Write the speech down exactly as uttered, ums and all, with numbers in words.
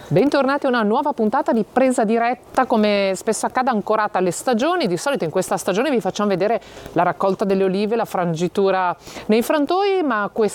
Bentornati a una nuova puntata di Presa Diretta, come spesso accade ancorata alle stagioni. Di solito in questa stagione vi facciamo vedere la raccolta delle olive, la frangitura nei frantoi, ma